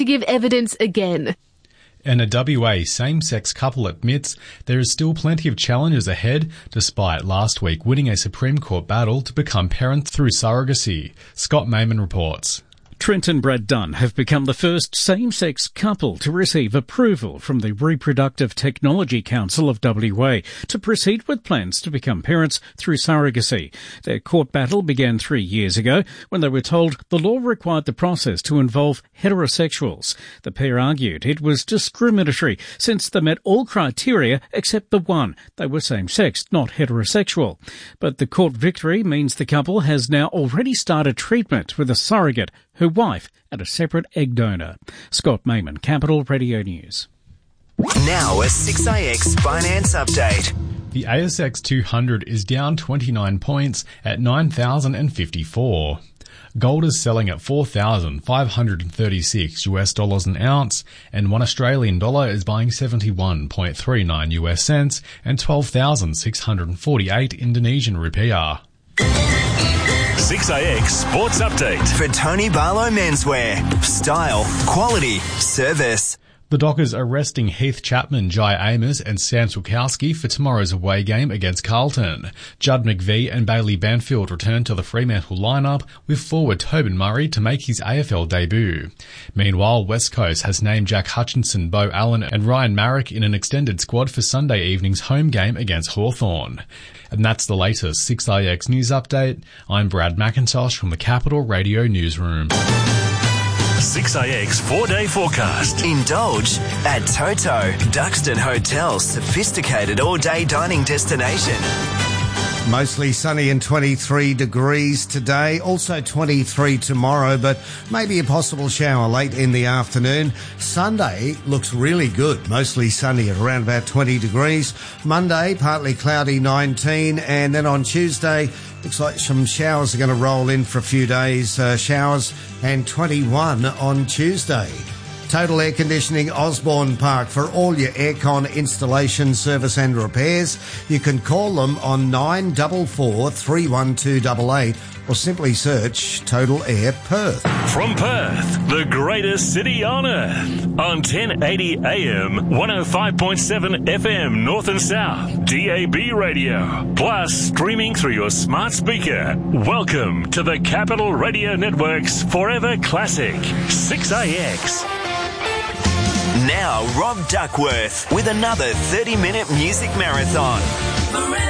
to give evidence again. And a WA same-sex couple admits there is still plenty of challenges ahead, despite last week winning a Supreme Court battle to become parents through surrogacy. Scott Mayman reports. Trent and Brad Dunn have become the first same-sex couple to receive approval from the Reproductive Technology Council of WA to proceed with plans to become parents through surrogacy. Their court battle began 3 years ago when they were told the law required the process to involve heterosexuals. The pair argued it was discriminatory since they met all criteria except the one. They were same-sex, not heterosexual. But the court victory means the couple has now already started treatment with a surrogate, her wife, and a separate egg donor. Scott Mayman, Capital Radio News. Now a 6AX Finance Update. The ASX 200 is down 29 points at 9,054. Gold is selling at $4,536 an ounce, and $1 Australian dollar is buying 71.39 US cents and 12,648 Indonesian rupiah. 6AX Sports Update. For Tony Barlow Menswear. Style, quality, service. The Dockers are resting Heath Chapman, Jai Amos and Sam Sulkowski for tomorrow's away game against Carlton. Judd McVie and Bailey Banfield return to the Fremantle lineup, with forward Tobin Murray to make his AFL debut. Meanwhile, West Coast has named Jack Hutchinson, Beau Allen and Ryan Marrick in an extended squad for Sunday evening's home game against Hawthorn. And that's the latest 6AX News Update. I'm Brad McIntosh from the Capital Radio Newsroom. 6AX 4-day forecast. Indulge at Toto, Duxton Hotel's sophisticated all-day dining destination. Mostly sunny and 23 degrees today, also 23 tomorrow, but maybe a possible shower late in the afternoon. Sunday looks really good, mostly sunny at around about 20 degrees. Monday, partly cloudy, 19, and then on Tuesday, looks like some showers are going to roll in for a few days, showers, and 21 on Tuesday. Total Air Conditioning, Osborne Park, for all your aircon installation, service and repairs. You can call them on 944 31288 or simply search Total Air Perth. From Perth, the greatest city on earth, on 1080 AM, 105.7 FM North and South, DAB radio, plus streaming through your smart speaker. Welcome to the Capital Radio Network's Forever Classic, 6AX. Now, Rob Duckworth with another 30-minute music marathon.